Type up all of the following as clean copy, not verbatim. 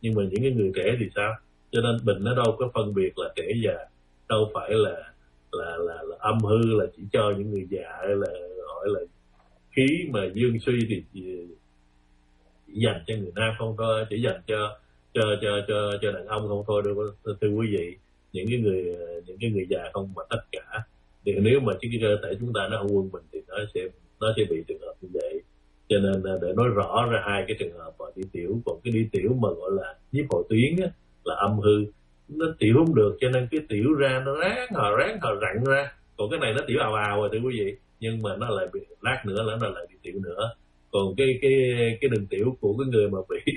Nhưng mà những cái người trẻ thì sao? Cho nên bệnh nó đâu có phân biệt là trẻ già, đâu phải là âm hư là chỉ cho những người già, hay là gọi là khí mà dương suy thì chỉ dành cho người nam không thôi, chỉ dành cho đàn ông không thôi đâu, thưa quý vị. Những cái người già không, mà tất cả. Thì nếu mà cái cơ thể chúng ta nó không quân bình thì nó sẽ bị trường hợp như vậy. Cho nên để nói rõ ra hai cái trường hợp mà đi tiểu. Còn cái đi tiểu mà gọi là nhiếp hội tuyến á, là âm hư, nó tiểu không được, cho nên cái tiểu ra nó ráng hò rặn ra. Còn cái này nó tiểu ào ào rồi thưa quý vị, nhưng mà nó lại bị lát nữa là nó lại đi tiểu nữa. Còn cái đường tiểu của cái người mà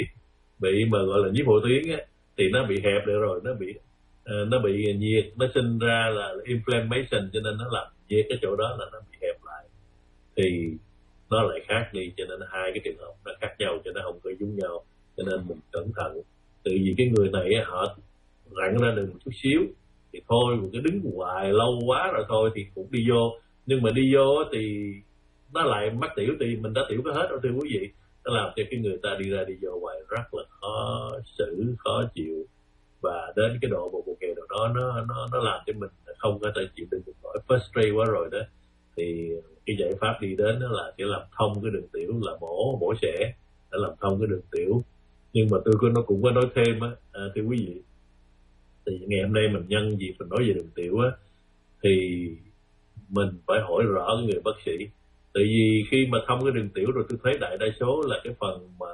bị mà gọi là nhiếp hội tuyến á, thì nó bị hẹp được rồi, nó bị nhiệt, nó sinh ra là inflammation, cho nên nó làm nhiệt cái chỗ đó là nó bị hẹp lại, thì nó lại khác đi. Cho nên hai cái trường hợp nó khác nhau, cho nên không có giống nhau. Cho nên mình cẩn thận. Từ vì cái người này họ rặn ra được một chút xíu thì thôi, một cái đứng hoài lâu quá rồi thôi thì cũng đi vô. Nhưng mà đi vô thì nó lại mắc tiểu, thì mình đã tiểu có hết đâu thưa quý vị. Nó làm cho cái người ta đi ra đi vô hoài rất là khó xử, khó chịu, và đến cái độ một ngày nào đó nó làm cho mình không có thể chịu đựng được nổi, frustrate quá rồi đó. Thì cái giải pháp đi đến đó là sẽ làm thông cái đường tiểu, là mổ xẻ để làm thông cái đường tiểu. Nhưng mà nó cũng có nói thêm á, thưa quý vị, thì ngày hôm nay mình nhân dịp mình nói về đường tiểu á, thì mình phải hỏi rõ cái người bác sĩ. Tại vì khi mà thông cái đường tiểu rồi, tôi thấy đại đa số là cái phần mà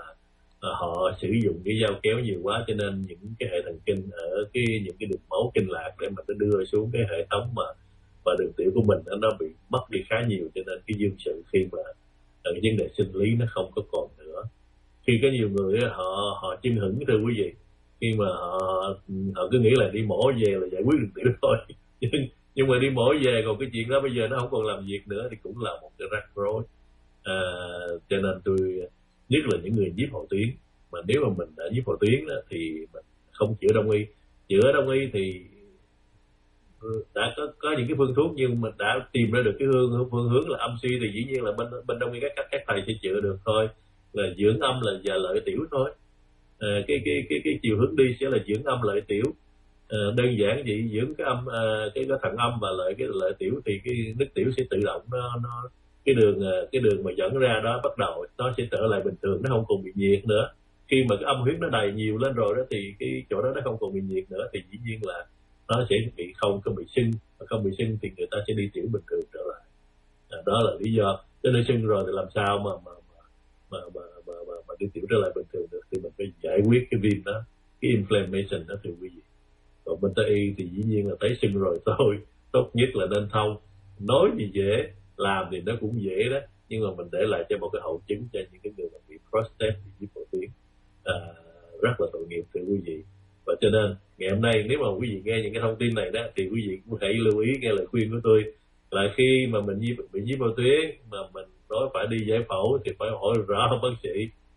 họ sử dụng cái dao kéo nhiều quá, cho nên những cái hệ thần kinh ở những cái đường máu kinh lạc để mà nó đưa xuống cái hệ thống và đường tiểu của mình nó bị mất đi khá nhiều. Cho nên cái dương sự khi mà cái vấn đề sinh lý nó không có còn nữa. Khi có nhiều người họ chưng hửng thưa quý vị, khi mà họ cứ nghĩ là đi mổ về là giải quyết được tiểu thôi. Nhưng mà đi mổ về còn cái chuyện đó bây giờ nó không còn làm việc nữa, thì cũng là một cái rắc rối. Cho nên tôi nhất là những người nhiếp hội tuyến, mà nếu mà mình đã nhiếp hội tuyến đó, thì mình không chữa đông y. Chữa đông y thì đã có những cái phương thuốc, nhưng mình đã tìm ra được cái phương hướng là âm suy, thì dĩ nhiên là bên đông y các thầy sẽ chữa được thôi, là dưỡng âm là và lợi tiểu thôi. Cái chiều hướng đi sẽ là dưỡng âm lợi tiểu. Đơn giản vậy, dưỡng cái âm cái thận âm và cái lợi tiểu, thì cái nước tiểu sẽ tự động nó cái đường mà dẫn ra đó bắt đầu nó sẽ trở lại bình thường, nó không còn bị nhiệt nữa. Khi mà cái âm huyết nó đầy nhiều lên rồi đó, thì cái chỗ đó nó không còn bị nhiệt nữa, thì dĩ nhiên là nó sẽ không có bị sưng. Và không bị sưng thì người ta sẽ đi tiểu bình thường trở lại. Đó là lý do. Cho nên sưng rồi thì làm sao mà đi tiểu trở lại bình thường được, thì mình phải giải quyết cái viêm đó, cái inflammation đó thưa quý vị. Còn bên Tây y thì dĩ nhiên là thấy sưng rồi thôi, tốt nhất là nên thông. Nói thì dễ, làm thì nó cũng dễ đó, nhưng mà mình để lại cho một cái hậu chứng cho những cái người mà bị prostate, bị nhiếp hội tuyến, rất là tội nghiệp thưa quý vị. Và cho nên ngày hôm nay nếu mà quý vị nghe những cái thông tin này đó, thì quý vị cũng hãy lưu ý nghe lời khuyên của tôi, là khi mà mình bị nhiếp hội tuyến mà mình nói phải đi giải phẫu thì phải hỏi rõ bác sĩ,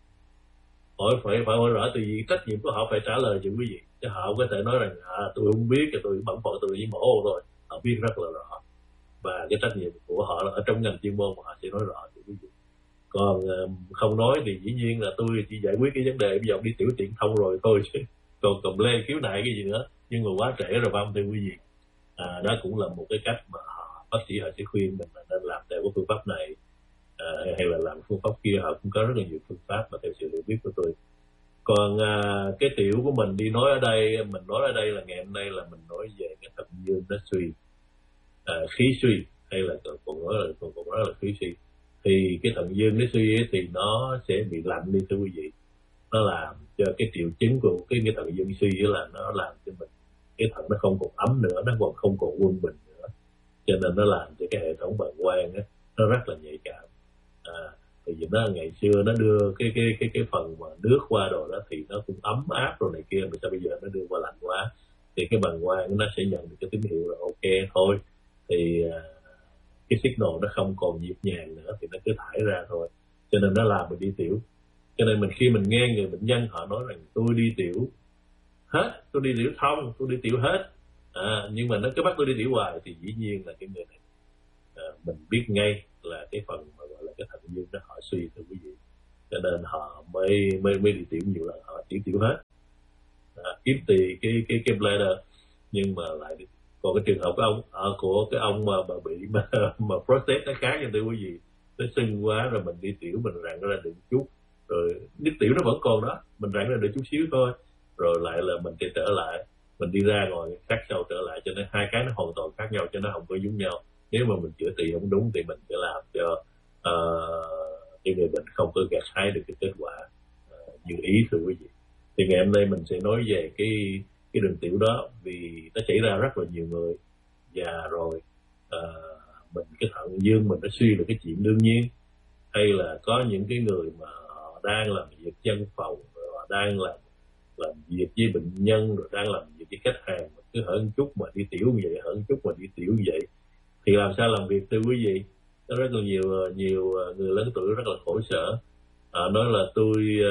phải hỏi rõ, từ vì trách nhiệm của họ phải trả lời cho quý vị, chứ họ không có thể nói rằng tôi không biết, tôi bận phận tôi chỉ mổ thôi. Họ biết rất là rõ, và cái trách nhiệm của họ là ở trong ngành chuyên môn mà họ sẽ nói rõ cho quý vị. Còn không nói thì dĩ nhiên là tôi chỉ giải quyết cái vấn đề bây giờ đi tiểu tiện thông rồi thôi, chứ còn cầm lên khiếu nại cái gì nữa. Nhưng mà quá trễ rồi phải không thưa quý vị? Đó cũng là một cái cách mà bác sĩ họ sẽ khuyên mình là nên làm theo cái phương pháp này, hay là làm phương pháp kia. Họ cũng có rất là nhiều phương pháp mà theo sự hiểu biết của tôi. Còn cái tiểu của mình đi nói ở đây, mình nói ở đây là ngày hôm nay là mình nói về cái thận dương nó suy, khí suy, hay là còn nói là khí suy. Thì cái thận dương nó suy ấy, thì nó sẽ bị lạnh đi thưa quý vị. Nó làm cho cái triệu chứng của cái thận dương suy là nó làm cho mình cái thận nó không còn ấm nữa, nó còn không còn quân bình nữa, cho nên nó làm cho cái hệ thống bàng quang á nó rất là nhạy cảm. Thì vì nó ngày xưa nó đưa cái phần mà nước qua rồi đó thì nó cũng ấm áp rồi này kia, mà sao bây giờ nó đưa qua lạnh quá, thì cái bàng quang nó sẽ nhận được cái tín hiệu là ok thôi, thì cái signal nó không còn nhịp nhàng nữa, thì nó cứ thải ra thôi, cho nên nó làm mình đi tiểu. Cho nên khi mình nghe người bệnh nhân họ nói rằng tôi đi tiểu hết, tôi đi tiểu thông, tôi đi tiểu hết, nhưng mà nó cứ bắt tôi đi tiểu hoài, thì dĩ nhiên là cái người này mình biết ngay là cái phần mà gọi là cái thận dương nó họ suy thưa quý vị. Cho nên họ mới đi tiểu nhiều lần, họ tiểu hết. kiếm tiền cái bladder. Nhưng mà lại còn cái trường hợp của cái ông mà bị mà prostate nó khác nha thưa quý vị, nó sưng quá rồi mình đi tiểu mình rặn ra được chút, rồi nước tiểu nó vẫn còn đó, mình rặn ra được chút xíu thôi, rồi lại là mình sẽ trở lại, mình đi ra ngoài khác sau trở lại, cho nên hai cái nó hoàn toàn khác nhau chứ nó không có giống nhau. Nếu mà mình chữa trị không đúng thì mình sẽ làm cho những người bệnh không có gặt hái được cái kết quả như ý thưa quý vị. Thì ngày hôm nay mình sẽ nói về cái đường tiểu đó, vì nó xảy ra rất là nhiều người già rồi, mình cái thận dương mình nó suy là cái chuyện đương nhiên, hay là có những cái người mà họ đang làm việc văn phòng, rồi họ đang làm việc với bệnh nhân, rồi đang làm việc với khách hàng, mà cứ hở một chút mà đi tiểu như vậy, hở một chút mà đi tiểu như vậy, thì làm sao làm việc thưa quý vị? Có rất là nhiều người lớn tuổi rất là khổ sở, nói là tôi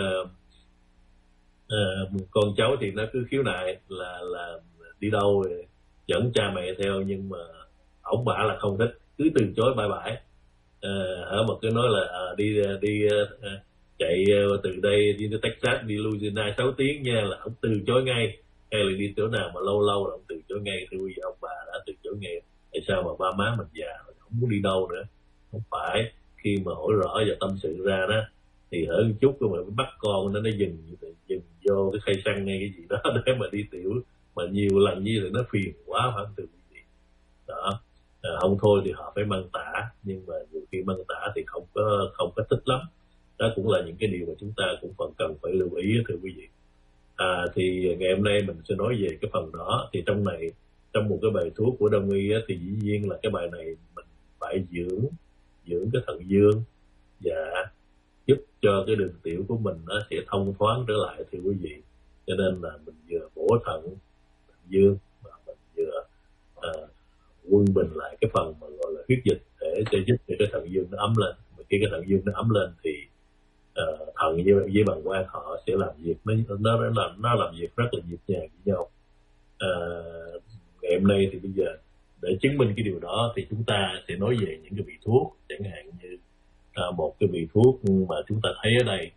con cháu thì nó cứ khiếu nại là đi đâu dẫn cha mẹ theo, nhưng mà ổng bả là không thích, cứ từ chối bãi bãi. Ở mà cứ nói là đi chạy từ đây đi tới Texas, đi Louisiana 6 tiếng nha, là ổng từ chối ngay. Hay là đi chỗ nào mà lâu lâu là ổng từ chối ngay. Thì bây giờ ông bà đã từ chối ngay, tại sao mà ba má mình già rồi không muốn đi đâu nữa? Không phải, khi mà hỏi rõ và tâm sự ra đó thì hở một chút mà bắt con nó dừng vô cái khay xăng ngay cái gì đó để mà đi tiểu, mà nhiều lần như thì nó phiền quá phải không thưa quý vị? Đó, không thôi thì họ phải mang tả, nhưng mà nhiều khi mang tả thì không có thích lắm. Đó cũng là những cái điều mà chúng ta cũng còn cần phải lưu ý thưa quý vị. Thì ngày hôm nay mình sẽ nói về cái phần đó. Thì trong một cái bài thuốc của đông y thì dĩ nhiên là cái bài này mình phải dưỡng cái thận dương và giúp cho cái đường tiểu của mình nó sẽ thông thoáng trở lại thưa quý vị. Cho nên là mình vừa bổ thận dương mà mình vừa quân bình lại cái phần mà gọi là huyết dịch để cho giúp cho cái thận dương nó ấm lên. Mà khi cái thận dương nó ấm lên thì thận với bàng quang họ sẽ làm việc, nó làm việc rất là nhịp nhàng với nhau. Ngày hôm nay thì bây giờ để chứng minh cái điều đó thì chúng ta sẽ nói về những cái vị thuốc, chẳng hạn như một cái vị thuốc mà chúng ta thấy ở đây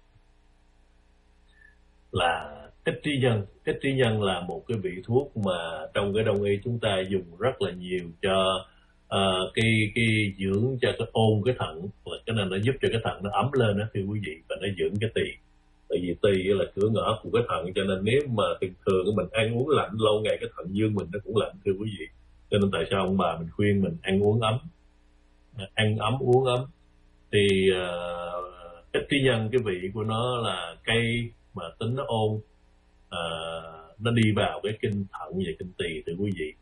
là ích trí nhân. Ích trí nhân là một cái vị thuốc mà trong cái đông y chúng ta dùng rất là nhiều cho cái dưỡng cho cái ôn cái thận, là cái này nó giúp cho cái thận nó ấm lên đó thưa quý vị, và nó dưỡng cái tỳ. Tại vì tỳ là cửa ngõ của cái thận, cho nên nếu mà thường mình ăn uống lạnh lâu ngày cái thận dương mình nó cũng lạnh thưa quý vị. Cho nên tại sao ông bà mình khuyên mình ăn uống ấm, ăn ấm uống ấm. Thì ích trí nhân cái vị của nó là cây mà tính nó ôn, nó đi vào cái kinh thận và kinh tỳ thưa quý vị.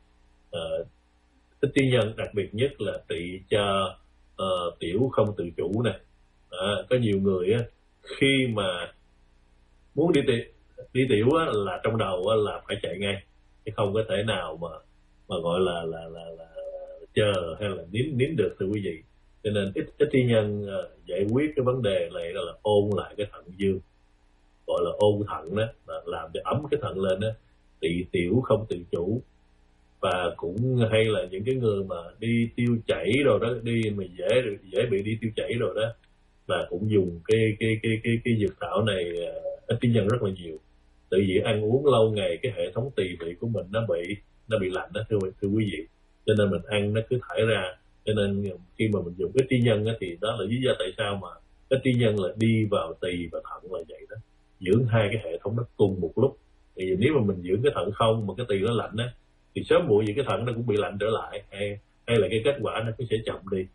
Ích trí nhân đặc biệt nhất là trị cho tiểu không tự chủ nè. Có nhiều người á, khi mà muốn đi tiểu á, là trong đầu á, là phải chạy ngay, chứ không có thể nào mà gọi là chờ hay là nín được thưa quý vị. Cho nên ích trí nhân giải quyết cái vấn đề này là ôn lại cái thận dương, gọi là ôn thận đó, là làm cho ấm cái thận lên đó, trị tiểu không tự chủ. Và cũng hay là những cái người mà đi tiêu chảy rồi đó, đi mà dễ bị đi tiêu chảy rồi đó, là cũng dùng cái dược thảo này, ích trí nhân rất là nhiều. Tự vì ăn uống lâu ngày cái hệ thống tỳ vị của mình nó bị lạnh đó thưa quý vị, cho nên mình ăn nó cứ thải ra. Cho nên khi mà mình dùng ích trí nhân thì đó là lý do tại sao mà ích trí nhân là đi vào tỳ và thận là vậy đó, dưỡng hai cái hệ thống nó cùng một lúc. Vì nếu mà mình dưỡng cái thận không mà cái tỳ nó lạnh á, thì sớm muộn gì cái thận nó cũng bị lạnh trở lại, hay là cái kết quả nó cũng sẽ chậm đi.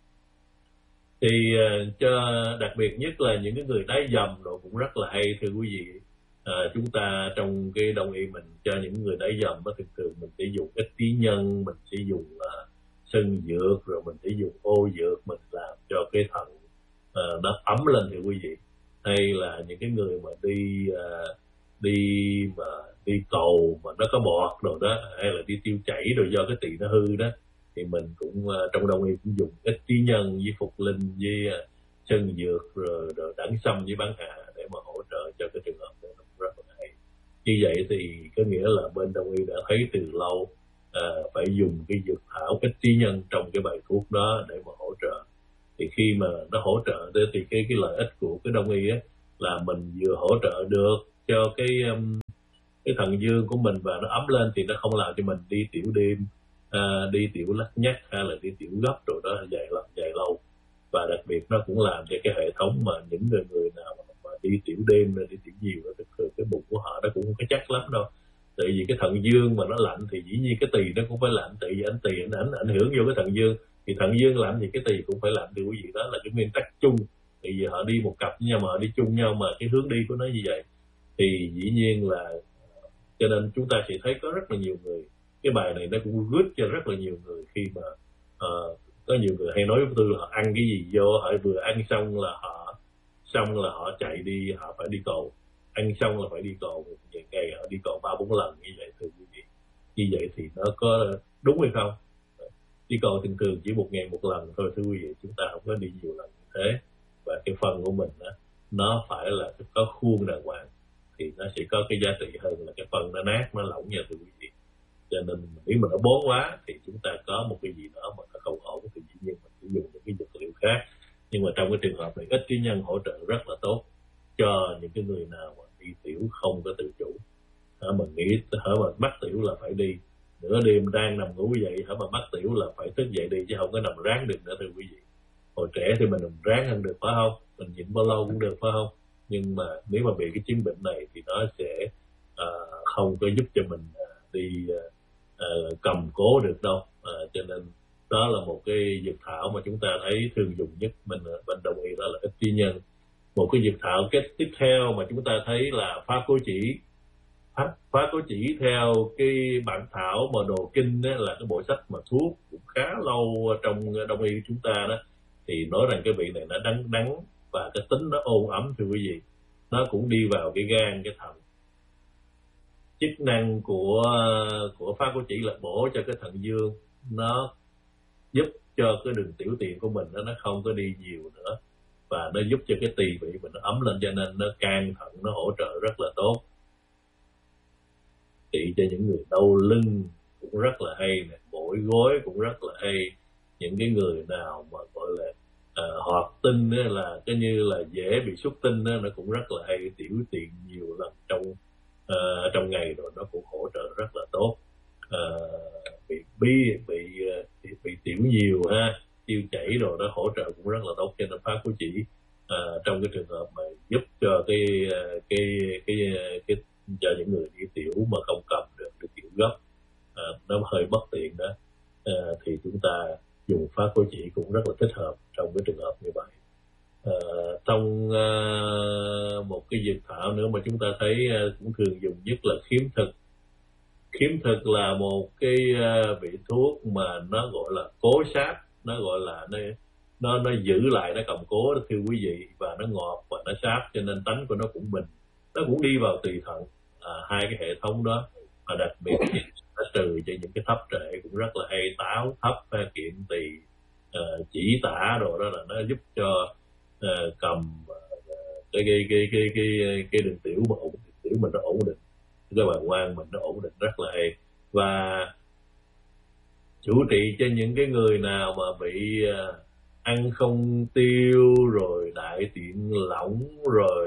Thì cho đặc biệt nhất là những cái người đái dầm rồi cũng rất là hay thưa quý vị. Chúng ta trong cái đông y mình cho những người đái dầm đó, thường mình sẽ dùng ích trí nhân, mình sẽ dùng sân dược, rồi mình sẽ dùng ô dược, mình làm cho cái thận nó ấm lên thưa quý vị. Hay là những cái người mà đi cầu mà nó có bọt rồi đó, hay là đi tiêu chảy rồi do cái tỳ nó hư đó, thì mình cũng trong đông y cũng dùng ích trí nhân với phục linh với sân dược, rồi đẳng sâm với bán hà để mà hỗ trợ cho cái trường hợp đó rất là hay. Như vậy thì có nghĩa là bên đông y đã thấy từ lâu phải dùng cái dược thảo ích trí nhân trong cái bài thuốc đó để mà hỗ trợ. Thì khi mà nó hỗ trợ thì cái lợi ích của cái đông y á, là mình vừa hỗ trợ được cho cái thận dương của mình và nó ấm lên thì nó không làm cho mình đi tiểu đêm, đi tiểu lắt nhắt hay là đi tiểu gấp rồi đó dài lâu. Và đặc biệt nó cũng làm cho cái hệ thống mà những người nào mà đi tiểu đêm đi tiểu nhiều đó, thực sự cái bụng của họ nó cũng không có chắc lắm đâu. Tại vì cái thận dương mà nó lạnh thì dĩ nhiên cái tỳ nó cũng phải lạnh, tại vì anh tỳ nó ảnh hưởng vô cái thận dương, thì thận dương lạnh thì cái tỳ cũng phải lạnh. Thì quý vị, đó là cái nguyên tắc chung. Tại vì họ đi một cặp với nhau mà họ đi chung nhau mà cái hướng đi của nó như vậy thì dĩ nhiên là, cho nên chúng ta sẽ thấy có rất là nhiều người, cái bài này nó cũng good cho rất là nhiều người khi mà có nhiều người hay nói với tôi là họ ăn cái gì vô, họ vừa ăn xong là họ chạy đi, họ phải đi cầu, ăn xong là phải đi cầu, một ngày họ đi cầu 3-4 lần như vậy. Thưa quý vị, như vậy thì nó có đúng hay không? Đi cầu thường chỉ một ngày một lần thôi thưa quý vị, chúng ta không có đi nhiều lần như thế. Và cái phân của mình đó, nó phải là có khuôn đàng hoàng thì nó sẽ có cái giá trị hơn là cái phân nó nát, nó lỏng nha thưa quý vị. Cho nên nếu mà nó bón quá thì chúng ta có một cái gì đó mà nó không ổn thì dĩ nhiên mình sử dụng những cái dược liệu khác. Nhưng mà trong cái trường hợp này, ích trí nhân hỗ trợ rất là tốt cho những cái người nào mà đi tiểu không có tự chủ. Mà nghĩ mà mắc tiểu là phải đi, nửa đêm đang nằm ngủ dậy mà mắc tiểu là phải thức dậy đi, chứ không có nằm ráng được nữa thưa quý vị. Hồi trẻ thì mình nằm ráng ăn được phải không, mình nhịn bao lâu cũng được phải không, nhưng mà nếu mà bị cái chứng bệnh này thì nó sẽ không có giúp cho mình đi cầm cố được đâu. Cho nên đó là một cái dược thảo mà chúng ta thấy thường dùng nhất. Mình đồng ý đó là ích trí nhân. Một cái dược thảo kết tiếp theo mà chúng ta thấy là phá cố chỉ. Phá cố chỉ theo cái bản thảo mà đồ kinh đó, là cái bộ sách mà thuốc cũng khá lâu trong đông y chúng ta đó, thì nói rằng cái vị này nó đắng và cái tính nó ôn ấm thưa quý vị. Nó cũng đi vào cái gan, cái thận. Chức năng của phá cố chỉ là bổ cho cái thận dương, nó giúp cho cái đường tiểu tiện của mình nó không có đi nhiều nữa, và nó giúp cho cái tỳ vị mình nó ấm lên, cho nên nó can thận nó hỗ trợ rất là tốt. Trị cho những người đau lưng cũng rất là hay nè, bội gối cũng rất là hay. Những cái người nào mà gọi là hoạt tinh là cái như là dễ bị xuất tinh nó cũng rất là hay. Tiểu tiện nhiều lần trong ngày rồi nó cũng hỗ trợ rất là tốt. Bị tiểu nhiều tiêu chảy rồi nó hỗ trợ cũng rất là tốt. Cho nên phá cố chỉ trong cái trường hợp mà giúp cho cái cho những người đi tiểu mà không cầm được tiểu gấp, nó hơi bất tiện đó, thì chúng ta dùng phá cố chỉ cũng rất là thích hợp trong cái trường hợp như vậy. Trong một cái dược thảo nữa mà chúng ta thấy cũng thường dùng nhất là khiếm thực. Khiếm thực là một cái vị thuốc mà nó gọi là cố sáp, nó gọi là nó giữ lại, nó cầm cố đó thưa quý vị, và nó ngọt và nó sáp, cho nên tánh của nó cũng bình, nó cũng đi vào tỳ thận, hai cái hệ thống đó. Và đặc biệt thì nó trừ cho những cái thấp trệ cũng rất là hay, táo thấp, kiện tỳ, chỉ tả rồi đó, là nó giúp cho cầm cái đường tiểu mà tiểu mình nó ổn định, cái bàng quang mình nó ổn định rất là hay. Và chủ trị cho những cái người nào mà bị ăn không tiêu rồi đại tiện lỏng rồi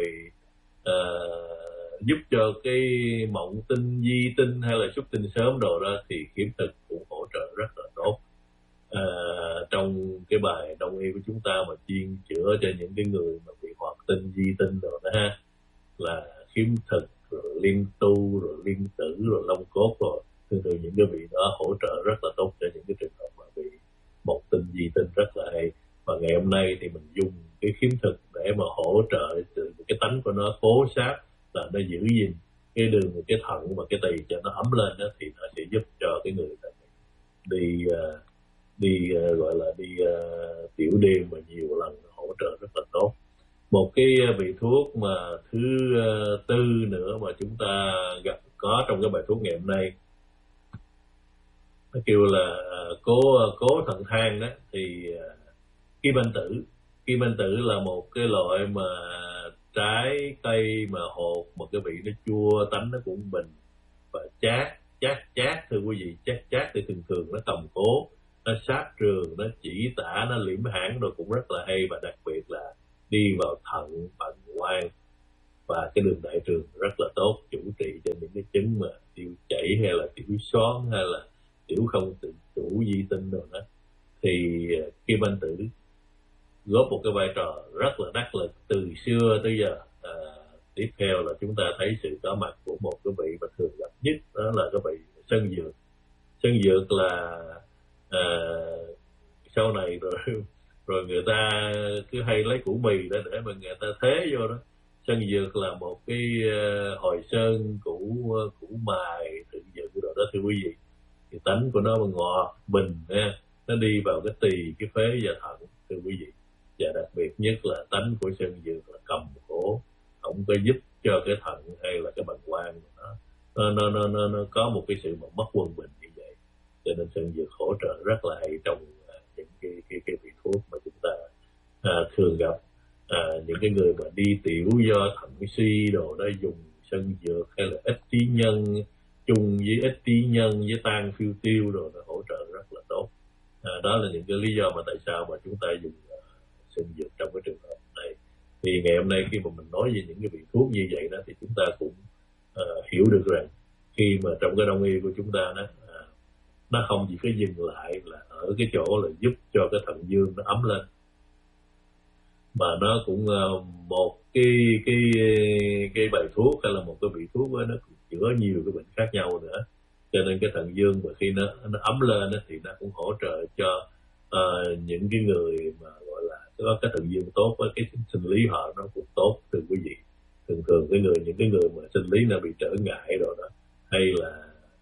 giúp cho cái mộng tinh, di tinh hay là xuất tinh sớm đồ đó, thì khiếm thực cũng hỗ trợ rất là tốt. Trong cái bài đông y của chúng ta mà chuyên chữa cho những cái người mà bị hoạt tinh, di tinh rồi đó là khiếm thực rồi liên tu rồi liên tử rồi long cốt rồi, thường những cái vị đó hỗ trợ rất là tốt cho những cái trường hợp mà bị một tinh, di tinh rất là hay. Và ngày hôm nay thì mình dùng cái khiếm thực để mà hỗ trợ từ cái tánh của nó cố sát, là nó giữ gìn cái đường, cái thận và cái tỳ cho nó ấm lên đó, thì nó sẽ giúp cho cái người đi gọi là đi tiểu đêm mà nhiều lần, hỗ trợ rất là tốt. Một cái vị thuốc mà thứ tư nữa mà chúng ta có trong cái bài thuốc ngày hôm nay, nó kêu là cố thận than đó, thì kim anh tử. Kim anh tử là một cái loại mà trái cây mà hột, một cái vị nó chua, tánh nó cũng bình và chát thưa quý vị. Chát thì thường nó cầm cố, nó sát trường, nó chỉ tả, nó liễm hãn rồi cũng rất là hay. Và đặc biệt là đi vào thận, bàng quang và cái đường đại trường rất là tốt, chủ trị cho những cái chứng nhảy hay là tiểu xoắn hay là tiểu không tự chủ di tinh rồi đó, thì kim anh tử góp một cái vai trò rất là đắc lực từ xưa tới giờ. Tiếp theo là chúng ta thấy sự có mặt của một cái vị mà thường gặp nhất, đó là cái vị Sơn Dược. Sơn Dược là sau này rồi người ta cứ hay lấy củ mì đó để mà người ta thế vô đó. Sơn Dược là một cái hồi sơn củ mài tự dựng rồi đó thưa quý vị. Thì tánh của nó ngọt bình nha, nó đi vào cái tỳ, cái phế và thận thưa quý vị. Và đặc biệt nhất là tánh của Sơn Dược là cầm cổ, không có giúp cho cái thận hay là cái bàng quang nó có một cái sự mà mất quân bình như vậy. Cho nên Sơn Dược hỗ trợ rất là hay trong những cái vị thuốc mà chúng ta thường gặp. Những cái người mà đi tiểu do thận suy đồ đó dùng Sơn Dược, hay là ít trí nhân chung với ít trí nhân với tan phiêu tiêu rồi nó hỗ trợ rất là tốt. Đó là những cái lý do mà tại sao mà chúng ta dùng Sơn Dược trong cái trường hợp này. Thì ngày hôm nay khi mà mình nói về những cái vị thuốc như vậy đó, thì chúng ta cũng hiểu được rằng khi mà trong cái đông y của chúng ta đó, nó không chỉ có dừng lại là ở cái chỗ là giúp cho cái thận dương nó ấm lên, mà nó cũng một cái bài thuốc hay là một cái vị thuốc đó, nó cũng chữa nhiều cái bệnh khác nhau nữa. Cho nên cái thận dương mà khi nó ấm lên đó, thì nó cũng hỗ trợ cho những cái người mà gọi là có cái thận dương tốt, với cái sinh lý họ nó cũng tốt thưa quý vị. Thường những cái người mà sinh lý nó bị trở ngại rồi đó, hay là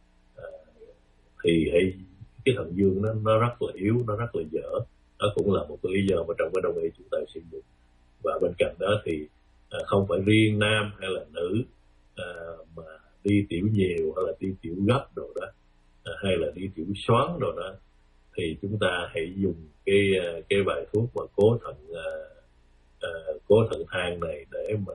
thì cái thận dương nó rất là yếu, nó rất là dở. Đó cũng là một cái lý do mà trong cái đông y chúng ta sử dụng. Và bên cạnh đó thì không phải riêng nam hay là nữ mà đi tiểu nhiều hay là đi tiểu gấp đồ đó, hay là đi tiểu xoắn đồ đó, thì chúng ta hãy dùng cái bài thuốc mà cố thận thang này để mà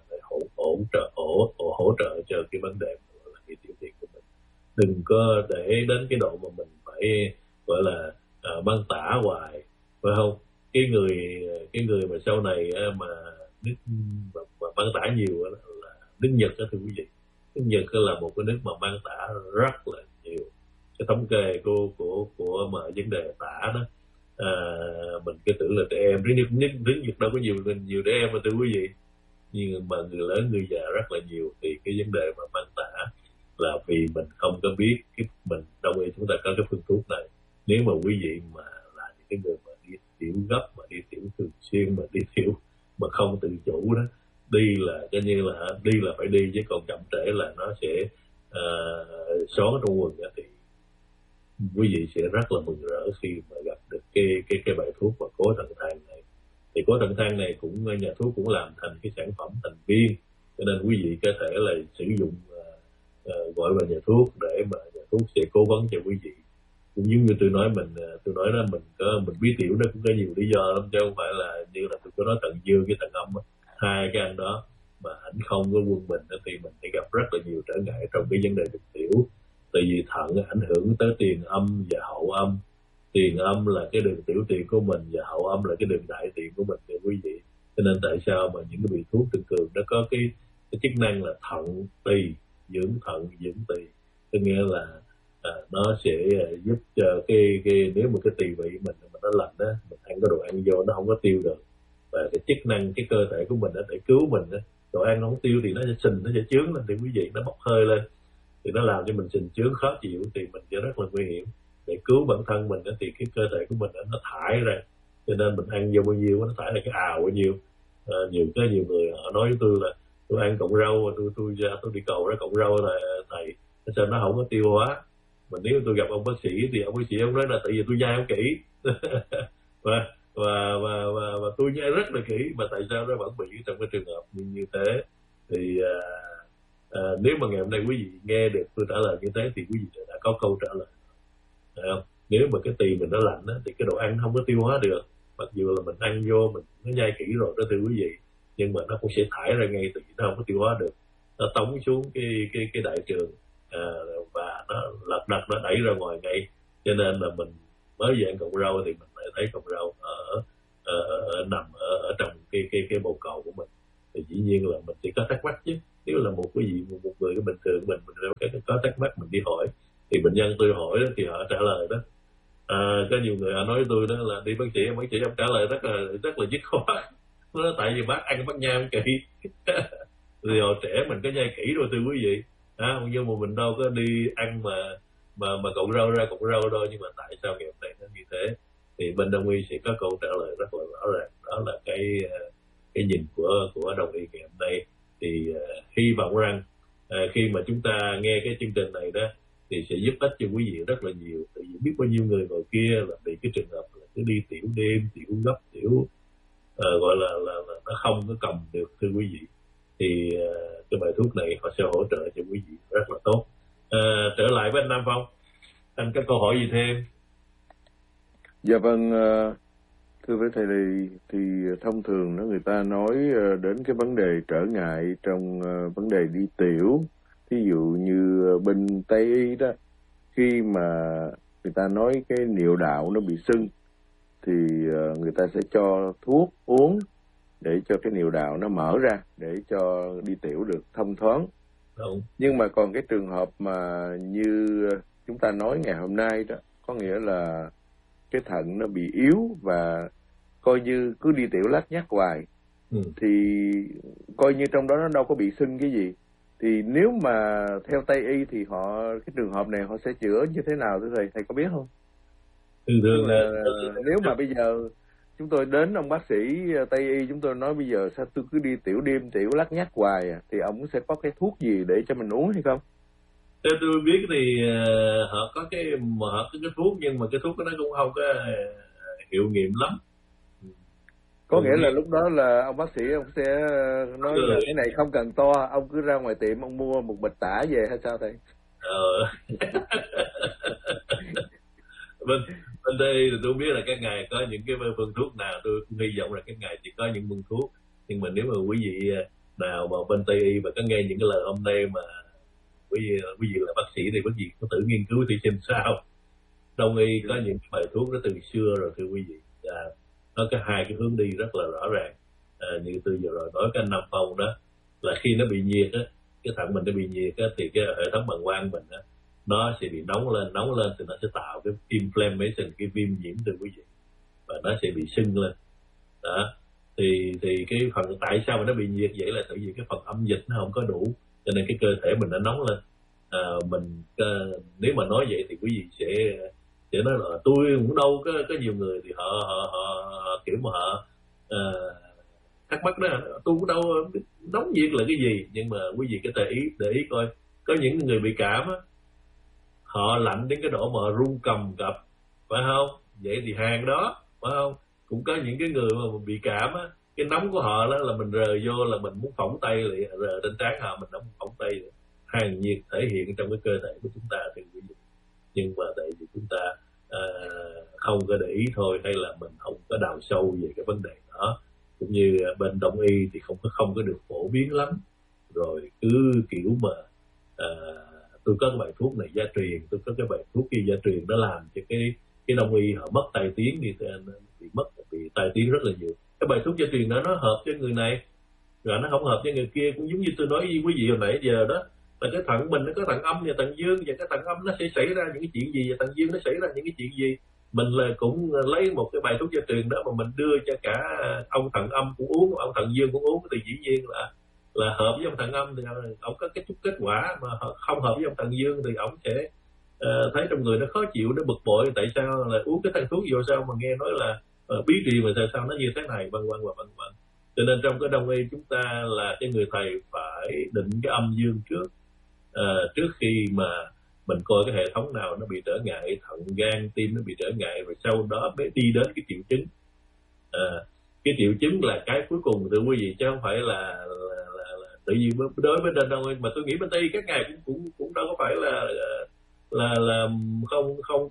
hỗ trợ cho cái vấn đề gọi là cái tiểu tiện của mình. Đừng có để đến cái độ mà mình phải gọi là băng tả hoài, phải không? Cái người mà sau này mà nước mà băng tả nhiều là nước Nhật đó thưa quý vị. Nước Nhật là một cái nước mà băng tả rất là nhiều. Cái thống kê của mà vấn đề tả đó, mình cứ tưởng là trẻ em, nước Nhật đâu có nhiều trẻ em mà thưa quý vị, nhưng mà người lớn người già rất là nhiều. Thì cái vấn đề mà băng tả là vì mình không có biết mình đông y chúng ta có cái phương thuốc này. Nếu mà quý vị mà là những cái người mà đi tiểu gấp, mà đi tiểu thường xuyên, mà đi tiểu mà không tự chủ đó, đi là coi như là đi là phải đi, chứ còn chậm trễ là nó sẽ xón trong quần đó. Thì quý vị sẽ rất là mừng rỡ khi mà gặp được cái bài thuốc mà cố thận thang này. Thì cố thận thang này cũng nhà thuốc cũng làm thành cái sản phẩm thành viên, cho nên quý vị có thể là sử dụng gọi vào nhà thuốc để mà nhà thuốc sẽ cố vấn cho quý vị. Cũng giống như tôi nói đó, mình bí tiểu nó cũng có nhiều lý do lắm, chứ không phải là như là tôi có nói thận dương với thận âm đó. Hai cái anh đó mà ảnh không có quân bình đó, thì mình sẽ gặp rất là nhiều trở ngại trong cái vấn đề được tiểu. Tại vì thận ảnh hưởng tới tiền âm và hậu âm. Tiền âm là cái đường tiểu tiện của mình, và hậu âm là cái đường đại tiện của mình thưa quý vị. Cho nên tại sao mà những cái vị thuốc thường thường nó có cái chức năng là thận tỳ dưỡng thận dưỡng tỳ, có nghĩa là nó sẽ giúp cho cái nếu mà cái tỳ vị mình mà nó lạnh đó, mình ăn cái đồ ăn vô nó không có tiêu được, và cái chức năng cái cơ thể của mình đó, để cứu mình đó, đồ ăn nó không tiêu thì nó sẽ sình, nó sẽ chướng lên thì quý vị, nó bốc hơi lên thì nó làm cho mình sình chướng khó chịu, thì mình sẽ rất là nguy hiểm. Để cứu bản thân mình đó, thì cái cơ thể của mình đó, nó thải ra, cho nên mình ăn vô bao nhiêu nó thải ra cái ào bao nhiêu. Nhiều người họ nói với tôi là tôi ăn cọng rau, tôi đi cầu ra cọng rau là thầy sao nó không có tiêu hóa. Mà nếu tôi gặp ông bác sĩ thì ông bác sĩ ông nói là tại vì tôi nhai không kỹ và tôi nhai rất là kỹ, mà tại sao nó vẫn bị trong cái trường hợp như thế. Thì nếu mà ngày hôm nay quý vị nghe được tôi trả lời như thế thì quý vị đã có câu trả lời. Không? Nếu mà cái tỳ mình nó lạnh đó, thì cái đồ ăn không có tiêu hóa được, mặc dù là mình ăn vô mình nó nhai kỹ rồi đó thưa quý vị, nhưng mà nó cũng sẽ thải ra ngay, tại vì nó không có tiêu hóa được, nó tống xuống cái đại trường, và nó lật đật nó đẩy ra ngoài ngay. Cho nên là mình mới về ăn cọng rau thì mình lại thấy cọng rau nằm ở trong cái bồn cầu của mình, thì dĩ nhiên là mình chỉ có thắc mắc chứ, xíu là một người bình thường mình có thắc mắc mình đi hỏi, thì bệnh nhân tôi hỏi đó, thì họ trả lời đó. Có nhiều người họ nói với tôi đó là đi bác sĩ ông trả lời rất là dứt khoát. Nó nói tại vì bác ăn bác nhai kỹ. Thì hồi trẻ mình có nhai kỹ rồi thưa quý vị, nhưng mà mình đâu có đi ăn mà cọng rau ra cọng rau đâu. Nhưng mà tại sao ngày hôm nay nó như thế, thì bên Đông y sẽ có câu trả lời rất là rõ ràng. Đó là cái nhìn của Đông y ngày hôm nay. Thì hy vọng rằng khi mà chúng ta nghe cái chương trình này đó thì sẽ giúp ích cho quý vị rất là nhiều. Tại vì biết bao nhiêu người ngoài kia là bị cái trường hợp là cứ đi tiểu đêm, tiểu gấp, tiểu gọi là nó không có cầm được thưa quý vị. Thì cái bài thuốc này họ sẽ hỗ trợ cho quý vị rất là tốt. Trở lại với anh Nam Phong, anh có câu hỏi gì thêm? Dạ vâng, thưa với thầy thì thông thường người ta nói đến cái vấn đề trở ngại trong vấn đề đi tiểu. Ví dụ như bên Tây y đó, khi mà người ta nói cái niệu đạo nó bị sưng thì người ta sẽ cho thuốc uống để cho cái niệu đạo nó mở ra để cho đi tiểu được thông thoáng. Đúng. Nhưng mà còn cái trường hợp mà như chúng ta nói ngày hôm nay đó, có nghĩa là cái thận nó bị yếu và coi như cứ đi tiểu lắt nhắt hoài, thì coi như trong đó nó đâu có bị sưng cái gì. Thì nếu mà theo Tây y thì cái trường hợp này họ sẽ chữa như thế nào thưa thầy có biết không? Thường là nếu mà bây giờ chúng tôi đến ông bác sĩ Tây y, chúng tôi nói bây giờ sao tôi cứ đi tiểu đêm tiểu lắt nhắt hoài thì ông sẽ có cái thuốc gì để cho mình uống hay không? Theo tôi biết thì họ có cái thuốc, nhưng mà cái thuốc đó nó cũng không có hiệu nghiệm lắm. Có nghĩa là lúc đó là ông bác sĩ ông sẽ nói là cái này không cần to, ông cứ ra ngoài tiệm ông mua một bịch tả về hay sao thầy? Bên đây thì tôi biết là các ngài có những cái phương thuốc nào, tôi cũng hy vọng là các ngài chỉ có những phương thuốc. Nhưng mà nếu mà quý vị nào mà bên Tây y và có nghe những cái lời hôm nay mà quý vị là bác sĩ thì quý vị có tự nghiên cứu thì xem sao. Đông y có những bài thuốc đó từ xưa rồi thưa quý vị. Nó có hai cái hướng đi rất là rõ ràng. Như tôi vừa rồi nói cái anh Nam Phong đó, là khi nó bị nhiệt á, cái thận mình nó bị nhiệt á, thì cái hệ thống bàng quang mình á, nó sẽ bị nóng lên thì nó sẽ tạo cái inflammation, cái viêm nhiễm từ quý vị, và nó sẽ bị sưng lên đó. Thì cái phần tại sao mà nó bị nhiệt vậy là tại vì cái phần âm dịch nó không có đủ, cho nên cái cơ thể mình nó nóng lên. Nếu mà nói vậy thì quý vị sẽ nói là tôi cũng đâu có nhiều người thì họ kiểu mà họ thắc mắc đó, tôi cũng đâu nóng nhiệt là cái gì. Nhưng mà quý vị có thể để ý coi, có những người bị cảm á, họ lạnh đến cái độ mà run cầm cập, phải không? Vậy thì hàng đó, phải không? Cũng có những cái người mà bị cảm á, cái nóng của họ đó là mình rờ vô là mình muốn phỏng tay lại, rờ trên trán họ mình không phỏng tay nữa. Hàng nhiệt thể hiện trong cái cơ thể của chúng ta thì quý vị, nhưng mà tại vì chúng ta không có để ý thôi, hay là mình không có đào sâu về cái vấn đề đó, cũng như bên Đông y thì không có được phổ biến lắm. Rồi cứ kiểu mà tôi có cái bài thuốc này gia truyền, tôi có cái bài thuốc kia gia truyền, nó làm cho cái Đông y họ mất tai tiếng, bị tai tiếng rất là nhiều. Cái bài thuốc gia truyền đó nó hợp cho người này rồi nó không hợp cho người kia. Cũng giống như tôi nói với quý vị hồi nãy giờ đó, là cái thận mình nó có thận âm và thận dương, và cái thận âm nó sẽ xảy ra những cái chuyện gì, và thận dương nó xảy ra những cái chuyện gì. Mình là cũng lấy một cái bài thuốc gia truyền đó mà mình đưa cho cả ông thận âm cũng uống, ông thận dương cũng uống, thì dĩ nhiên là hợp với ông thận âm thì ông có cái chút kết quả, mà không hợp với ông thận dương thì ông sẽ thấy trong người nó khó chịu, nó bực bội. Tại sao là uống cái thằng thuốc vô sao mà nghe nói là bí truyền mà sao nó như thế này, vân vân và vân vân. Cho nên trong cái Đông y chúng ta là cái người thầy phải định cái âm dương trước khi mà mình coi cái hệ thống nào nó bị trở ngại, thận gan tim nó bị trở ngại, rồi sau đó mới đi đến cái triệu chứng. Cái triệu chứng là cái cuối cùng thưa quý vị, chứ không phải là tự nhiên đối với Đông y. Mà tôi nghĩ bên Tây các ngài cũng đâu có phải là không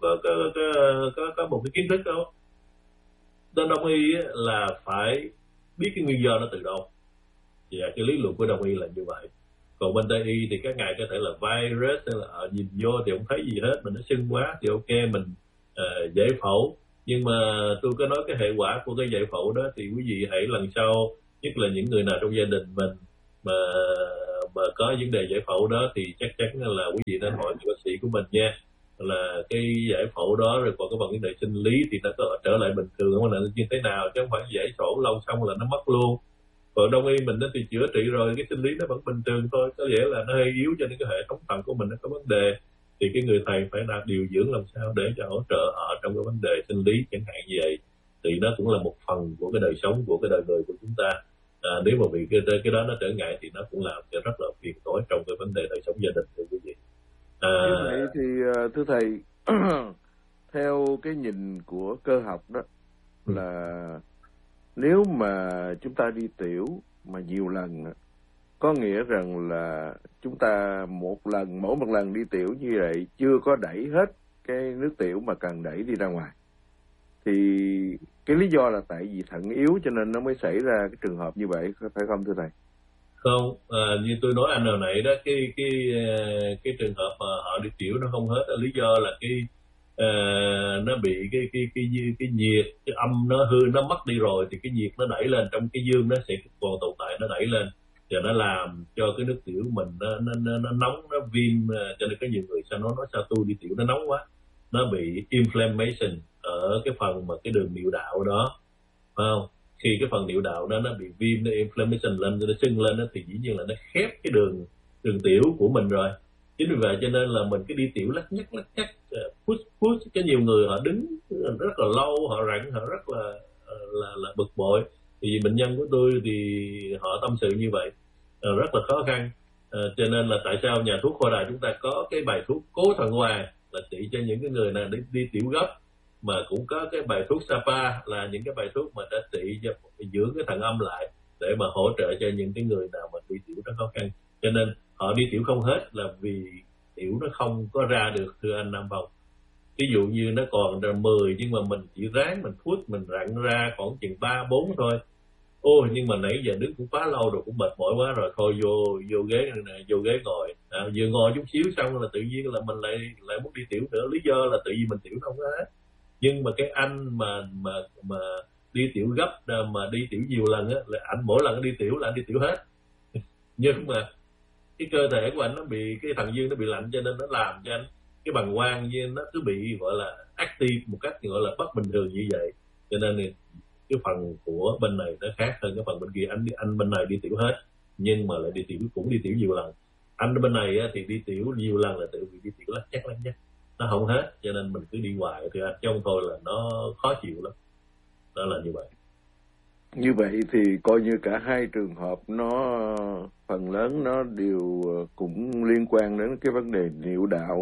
có một cái kiến thức đâu. Đông y là phải biết cái nguyên do nó từ đâu, và cái lý luận của Đông y là như vậy. Còn bên Tây y thì các ngài có thể là virus, hay là nhìn vô thì không thấy gì hết, mình nó sưng quá thì ok, mình giải phẫu. Nhưng mà tôi có nói cái hệ quả của cái giải phẫu đó thì quý vị hãy lần sau, nhất là những người nào trong gia đình mình mà mà có vấn đề giải phẫu đó thì chắc chắn là quý vị nên hỏi bác sĩ của mình nha, là cái giải phẫu đó rồi còn cái vấn đề sinh lý thì nó có trở lại bình thường không, là như thế nào, chứ không phải giải phẫu lâu xong là nó mất luôn. Còn đông y mình thì chữa trị rồi cái sinh lý nó vẫn bình thường thôi, có nghĩa là nó hơi yếu cho nên cái hệ thống thận của mình nó có vấn đề, thì cái người thầy phải đạt điều dưỡng làm sao để cho hỗ trợ họ trong cái vấn đề sinh lý chẳng hạn như vậy. Thì nó cũng là một phần của cái đời sống của cái đời người của chúng ta. Nếu mà bị cái đó nó trở ngại thì nó cũng làm cho rất là phiền toái trong cái vấn đề đời sống gia đình, thưa quý vị. Như vậy thì thưa thầy, theo cái nhìn của cơ học đó là nếu mà chúng ta đi tiểu mà nhiều lần, có nghĩa rằng là chúng ta mỗi một lần đi tiểu như vậy chưa có đẩy hết cái nước tiểu mà cần đẩy đi ra ngoài, thì cái lý do là tại vì thận yếu cho nên nó mới xảy ra cái trường hợp như vậy, phải không thưa thầy? Không, như tôi nói anh hồi nãy đó, cái trường hợp mà họ đi tiểu nó không hết, lý do là nó bị cái nhiệt, cái âm nó hư, nó mất đi rồi thì cái nhiệt nó đẩy lên trong cái dương, nó sẽ còn tồn tại, nó đẩy lên và nó làm cho cái nước tiểu mình nó nóng, nó viêm, cho nên có nhiều người sao nói sao tôi đi tiểu nó nóng quá, nó bị inflammation ở cái phần mà cái đường niệu đạo đó, phải không? Khi cái phần niệu đạo đó nó bị viêm, nó inflammation lên, nó sưng lên đó, thì dĩ nhiên là nó khép cái đường tiểu của mình rồi. Chính vì vậy cho nên là mình cứ đi tiểu lắc nhắc push cho nhiều người họ đứng rất là lâu, họ rặn, họ rất là bực bội. Thì bệnh nhân của tôi thì họ tâm sự như vậy, rất là khó khăn. Cho nên là tại sao nhà thuốc Khoa Đà chúng ta có cái bài thuốc Cố Thận Hoàng là trị cho những cái người nào đi tiểu gấp, mà cũng có cái bài thuốc Sapa là những cái bài thuốc mà đã trị cho dưỡng cái thận âm lại để mà hỗ trợ cho những cái người nào mà đi tiểu rất khó khăn. Cho nên họ đi tiểu không hết là vì tiểu nó không có ra được, thưa anh Nam Phong. Ví dụ như nó còn 10 nhưng mà mình chỉ ráng mình phút mình rặn ra khoảng chừng 3-4 thôi. Ôi nhưng mà nãy giờ đứng cũng quá lâu rồi, cũng mệt mỏi quá rồi, thôi vô ghế ngồi, vừa ngồi chút xíu xong là tự nhiên là mình lại muốn đi tiểu nữa, lý do là tự nhiên mình tiểu không hết. Nhưng mà cái anh mà đi tiểu gấp, mà đi tiểu nhiều lần á, là anh mỗi lần đi tiểu là anh đi tiểu hết. Nhưng mà cái cơ thể của anh nó bị, cái thằng dương nó bị lạnh cho nên nó làm cho anh cái bàng quang như nó cứ bị gọi là active một cách gọi là bất bình thường như vậy. Cho nên thì cái phần của bên này nó khác hơn cái phần bên kia. Anh bên này đi tiểu hết nhưng mà lại đi tiểu nhiều lần. Anh bên này á, thì đi tiểu nhiều lần là tự vì đi tiểu lắc chắc nó không hết, cho nên mình cứ đi hoài thì anh trong thôi là nó khó chịu lắm. Đó là như vậy. Như vậy thì coi như cả hai trường hợp nó phần lớn nó đều cũng liên quan đến cái vấn đề niệu đạo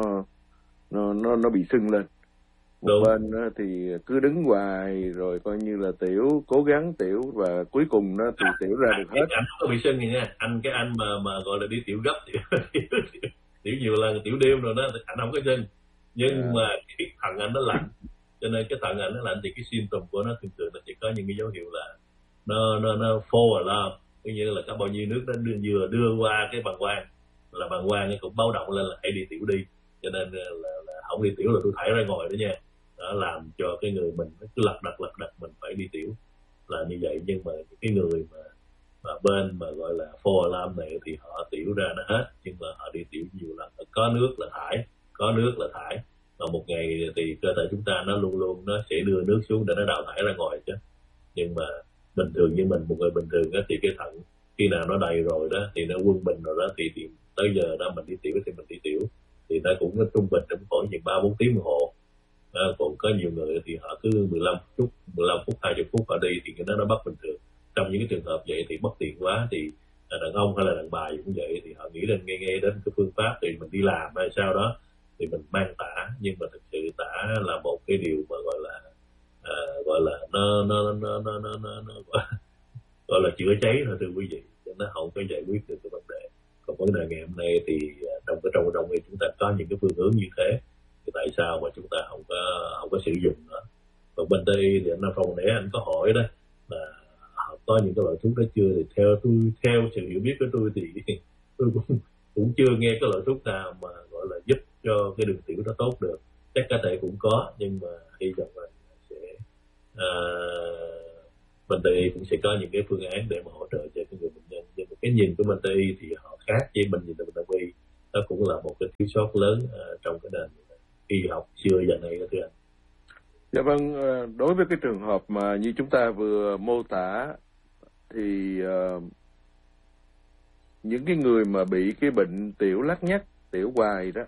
nó bị sưng lên. Một Đúng. bên thì cứ đứng hoài rồi coi như là tiểu, cố gắng tiểu và cuối cùng nó thì tiểu ra được hết. Anh có bị sưng gì nha, cái anh mà gọi là đi tiểu gấp tiểu nhiều lần, tiểu đêm rồi đó, anh không có sưng, nhưng mà cái thận anh nó lạnh, cho nên cái thận anh nó lạnh thì cái symptom của nó thường là chỉ có những cái dấu hiệu là nó fall alarm, có nghĩa là có bao nhiêu nước nó vừa đưa qua cái bàng quang, là bàng quang nó cũng báo động lên là hãy đi tiểu đi. Cho nên là không đi tiểu là tôi thải ra ngồi đó nha. Đó làm cho cái người mình cứ lật đật mình phải đi tiểu là như vậy. Nhưng mà cái người mà bên mà gọi là fall alarm này thì họ tiểu ra nó hết, nhưng mà họ đi tiểu nhiều lần, có nước là thải, và một ngày thì cơ thể chúng ta nó luôn luôn nó sẽ đưa nước xuống để nó đào thải ra ngoài chứ. Nhưng mà bình thường như mình, một người bình thường đó, thì cái thận khi nào nó đầy rồi đó thì nó quân bình rồi đó, thì tới giờ đó mình đi tiểu thì mình đi tiểu thì nó cũng trung bình trong khoảng chừng 3-4 tiếng đồng hồ. Còn có nhiều người thì họ cứ 15 phút 20 phút họ đi thì nó bất bình thường. Trong những cái trường hợp vậy thì bất tiện quá, thì đàn ông hay là đàn bà cũng vậy, thì họ nghĩ đến nghe đến cái phương pháp thì mình đi làm hay sao đó thì mình mang tả. Nhưng mà thực sự tả là một cái điều mà gọi là nó gọi là chữa cháy thôi, thưa quý vị, nó không có giải quyết được cái vấn đề. Còn vấn đề ngày hôm nay thì trong đông y chúng ta có những cái phương hướng như thế, thì tại sao mà chúng ta không có sử dụng nữa? Còn bên đây thì anh Phong nãy anh có hỏi đó là có những cái loại thuốc đó chưa, thì theo sự hiểu biết của tôi thì tôi cũng chưa nghe cái loại thuốc nào mà gọi là giúp cho cái đường tiểu nó tốt được. Chắc có thể cũng có, nhưng mà hy vọng là sẽ bên Tây y cũng sẽ có những cái phương án để mà hỗ trợ cho cái người bệnh nhân. Nhưng mà cái nhìn của bên Tây y thì họ khác với bệnh viện Đông y. Đó cũng là một cái thiếu sót lớn trong cái nền y học xưa giờ này đó thưa anh. Dạ vâng, đối với cái trường hợp mà như chúng ta vừa mô tả thì những cái người mà bị cái bệnh tiểu lắt nhắt, tiểu hoài đó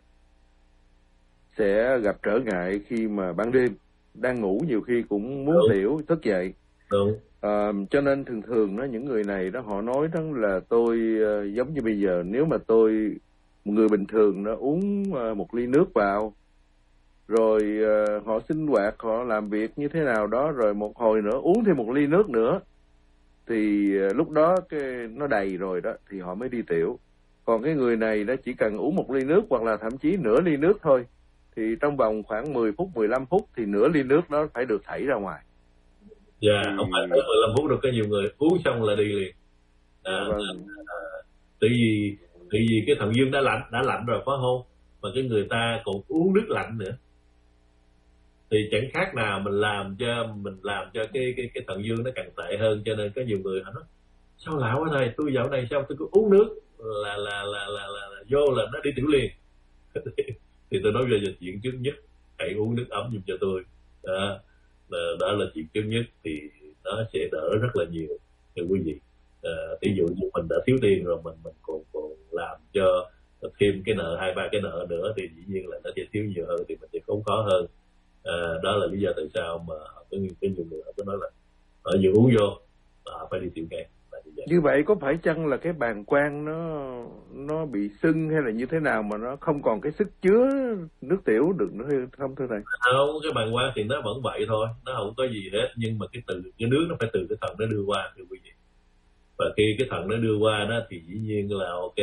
sẽ gặp trở ngại khi mà ban đêm đang ngủ nhiều khi cũng muốn tiểu thức dậy. Đúng. Cho nên thường thường đó những người này đó họ nói rằng là tôi giống như bây giờ nếu mà một người bình thường nó uống một ly nước vào rồi họ sinh hoạt, họ làm việc như thế nào đó rồi một hồi nữa uống thêm một ly nước nữa thì lúc đó nó đầy rồi đó thì họ mới đi tiểu. Còn cái người này nó chỉ cần uống một ly nước hoặc là thậm chí nửa ly nước thôi thì trong vòng khoảng 10 phút 15 phút thì nửa ly nước đó phải được thảy ra ngoài. Dạ, không phải 15 phút đâu, có nhiều người uống xong là đi liền. Tại vì cái thận dương đã lạnh rồi phải không? Mà cái người ta còn uống nước lạnh nữa thì chẳng khác nào mình làm cho cái thận dương nó càng tệ hơn. Cho nên có nhiều người họ nói sao lạ quá thầy, tôi dạo này sao tôi cứ uống nước là vô là nó đi tiểu liền. Thì tôi nói về chuyện trước nhất, hãy uống nước ấm giùm cho tôi. Đó là chuyện trước nhất thì nó sẽ đỡ rất là nhiều thưa quý vị. Ví dụ như mình đã thiếu tiền rồi mình còn làm cho thêm cái nợ 2-3 cái nợ nữa thì dĩ nhiên là nó sẽ thiếu nhiều hơn, thì mình sẽ khốn khó hơn. Đó là lý do tại sao mà có nhiều người họ có nói là họ vừa uống vô họ phải đi tiểu ngay. Như vậy có phải chăng là cái bàng quang nó bị sưng hay là như thế nào mà nó không còn cái sức chứa nước tiểu được nữa không thưa thầy? Không, cái bàng quang thì nó vẫn vậy thôi, nó không có gì hết, nhưng mà cái nước nó phải từ cái thận nó đưa qua thưa quý vị. Và khi cái thận nó đưa qua đó thì dĩ nhiên là ok.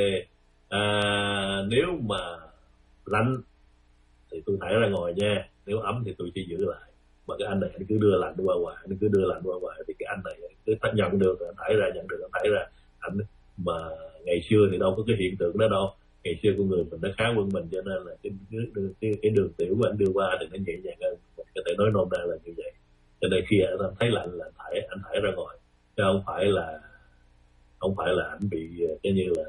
Nếu mà lạnh thì tôi thải ra ngoài nha, nếu ấm thì tôi chỉ giữ lại. Mà cái anh này anh cứ đưa lạnh qua ngoài, thì cái anh này cứ nhận được anh thải ra, nhận được anh thải ra. Anh mà ngày xưa thì đâu có cái hiện tượng đó đâu, ngày xưa con người mình nó khá hơn mình, cho nên là cái đường tiểu của anh đưa qua thì nó nhẹ nhàng hơn, mình có thể nói nôm na là như vậy. Cho nên khi anh thấy lạnh là anh thải ra ngoài, chứ không phải là anh bị cái như là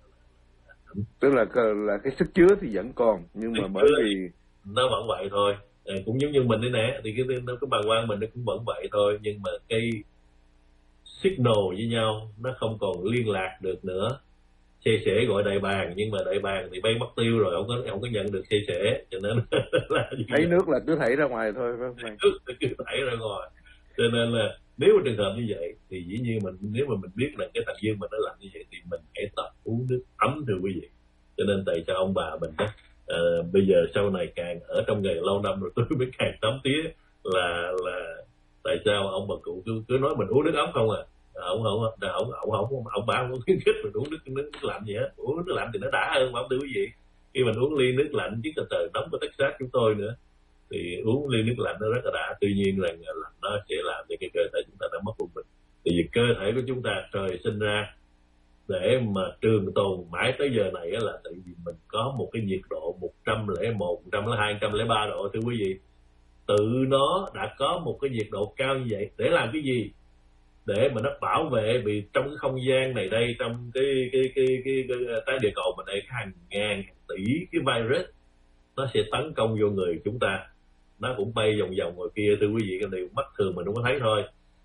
tức là cái sức chứa thì vẫn còn, nhưng mà bởi vì nó vẫn vậy thôi. Cũng giống như mình đây nè, thì cái bàng quang mình nó cũng vẫn vậy thôi, nhưng mà cái signal với nhau nó không còn liên lạc được nữa. Xe sẻ gọi đại bàng, nhưng mà đại bàng thì bay mất tiêu rồi, không có nhận được xe sẻ, cho nên là thấy nước là cứ thảy ra ngoài thôi phải không? Nước cứ thảy ra ngoài. Cho nên là nếu mà trường hợp như vậy thì dĩ nhiên nếu mà mình biết là cái thận dương mình nó lạnh như vậy thì mình hãy tập uống nước ấm thưa quý vị. Cho nên tại sao ông bà mình đó bây giờ sau này càng ở trong nghề lâu năm rồi tôi mới càng tấm tía là tại sao ông bà cụ cứ nói mình uống nước ấm không à. Ông bà không khuyến khích mình uống nước lạnh gì hết. Uống nước lạnh thì nó đã hơn mà ông thưa quý vị. Khi mình uống ly nước lạnh chứ từ nóng của Texas chúng tôi nữa thì uống ly nước lạnh nó rất là đã. Tuy nhiên là lạnh nó sẽ làm cho cái cơ thể chúng ta đã mất quân bình. Thì vì cơ thể của chúng ta trời sinh ra để mà trường tồn mãi tới giờ này là tại vì mình có một cái nhiệt độ 101, 102, 103 độ thưa quý vị. Tự nó đã có một cái nhiệt độ cao như vậy để làm cái gì? Để mà nó bảo vệ, vì trong cái không gian này đây, trong cái trái địa cầu mình đây hàng ngàn tỷ cái virus nó sẽ tấn công vô người chúng ta. Nó cũng bay vòng vòng ngoài kia thưa quý vị, cái điều mắt thường mình không có thấy thôi.